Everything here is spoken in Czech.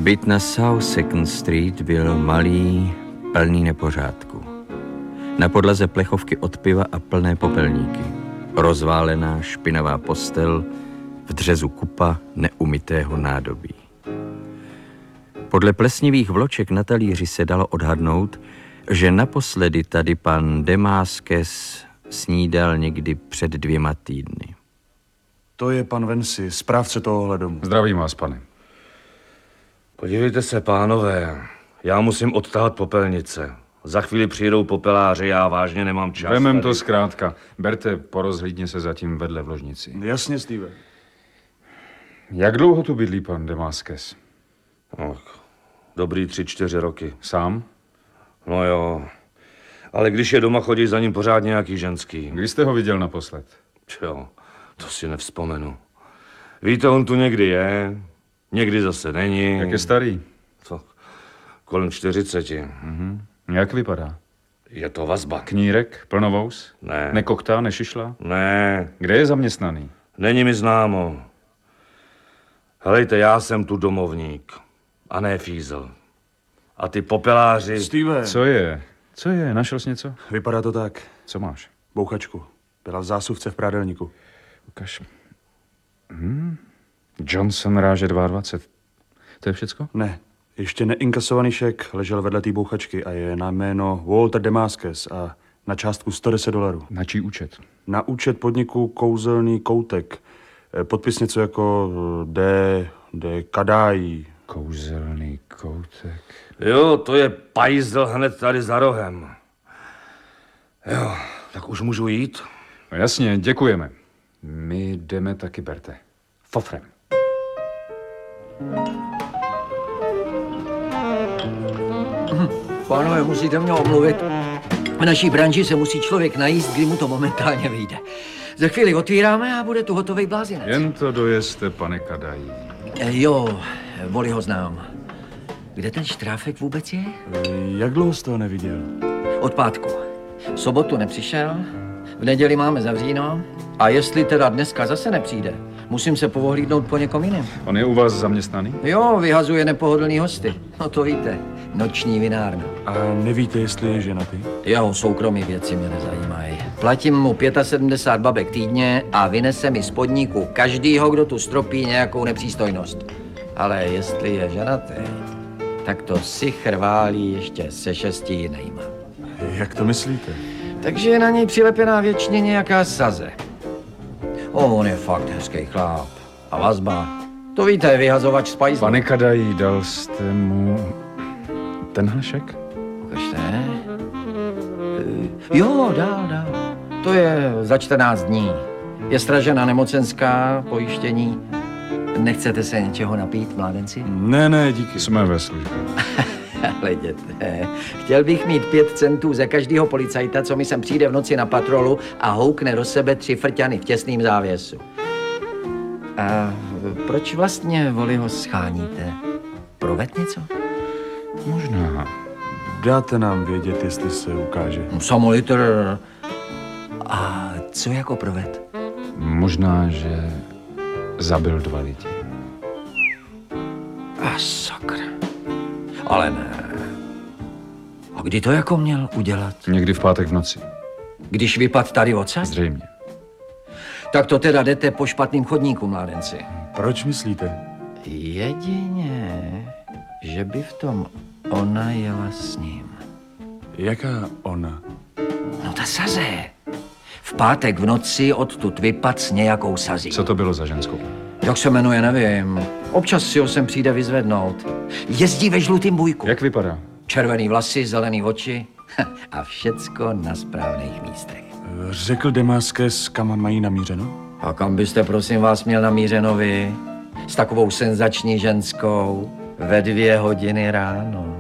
Byt na South Second Street byl malý, plný nepořádku. Na podlaze plechovky od piva a plné popelníky. Rozválená, špinavá postel, v dřezu kupa neumytého nádobí. Podle plesnivých vloček na talíři se dalo odhadnout, že naposledy tady pan Demáskes snídal někdy před 2 týdny. To je pan Vensi, správce tohohle domu. Zdravím vás, pane. Podívejte se, pánové, já musím odtahat popelnice. Za chvíli přijedou popeláři, já vážně nemám čas. Vemem to zkrátka. Berte, porozhlídně se zatím vedle v ložnici. Jasně, Steve. Jak dlouho tu bydlí pan Demáskes? No, dobrý 3-4 roky. Sám? No jo, ale když je doma, chodí za ním pořád nějaký ženský. Kdy jste ho viděl naposled? Jo, to si nevzpomenu. Víte, on tu někdy je, někdy zase není. Jak je starý? Co? Kolem 40. Jak vypadá? Je to vazba. Knírek? Plnovous? Ne. Nekoktá, nešišla? Ne, Kde je zaměstnaný? není mi známo. Helejte, já jsem tu domovník a ne fízl. A ty popeláři... Steve, Co je? Co je? Našel jsi něco? vypadá to tak. Co máš? Bouchačku. Byla v zásuvce v prádelníku. Ukaž. Johnson ráže 22. To je všecko? Ne, ještě neinkasovaný šek ležel vedle té bouchačky a je na jméno Walter Demáskes a na částku $110. Na čí účet? Na účet podniku Kouzelný koutek. Podpis něco jako D. Kadají. Kouzelný koutek. Jo, to je pajzl hned tady za rohem. Jo, tak už můžu jít? No jasně, děkujeme. My jdeme taky, Berte. Fofrem. Pánové, musíte mě omluvit. V naší branži se musí člověk najíst, kdy mu to momentálně vyjde. Za chvíli otvíráme a bude tu hotovej blázinec. Jen to dojezte, pane Kadají. Jo, Voli ho znám. Kde ten Štráfek vůbec je? Jak dlouho jste ho neviděl? Od pátku. V sobotu nepřišel, v neděli máme zavříno a jestli teda dneska zase nepřijde, musím se povohlídnout po někom jiném. On je u vás zaměstnaný? Jo, vyhazuje nepohodlný hosty. No to víte, noční vinárna. A nevíte, jestli je ženatý? Jeho soukromí věci mě nezajímají. Platím mu 75 babek týdně a vynese mi z podniku každýho, kdo tu stropí nějakou nepřístojnost. Ale jestli je ženatý, tak to si chrválí ještě se 6 jinýma. Jak to myslíte? Takže je na něj přilepená věčně nějaká saze. On je fakt hezký chlap. A vazba. To víte, je vyhazovač z pajzlu. Pane Kadají, dal jste mu tenhle šek? Ukažte. Jo, dál. To je za 14 dní. Je stražena nemocenská, pojištění. Nechcete se něčeho napít, mládenci? Ne, díky. Jsme ve službě. Hleděte, chtěl bych mít 5 centů za každého policajta, co mi sem přijde v noci na patrolu a houkne do sebe 3 frťany v těsným závěsu. A proč vlastně, Voli, ho scháníte? Proved něco? Možná. Dáte nám vědět, jestli se ukáže. Samolitr. A co jako proved? Možná, že zabil 2 lidi. A sakra. Ale ne. A kdy to jako měl udělat? Někdy v pátek v noci. Když vypad tady odsad? Zřejmě. Tak to teda jdete po špatným chodníku, mládenci. Proč myslíte? Jedině, že by v tom ona jela s ním. Jaká ona? No ta saze. V pátek v noci odtud vypad s nějakou sazí. Co to bylo za ženskou? Jak se jmenuje, nevím. Občas si ho sem přijde vyzvednout. Jezdí ve žlutým bujku. Jak vypadá? Červený vlasy, zelený oči a všecko na správných místech. Řekl Demáskes, kam mají namířeno? A kam byste, prosím vás, měl namířeno vy? S takovou senzační ženskou ve 2 hodiny ráno.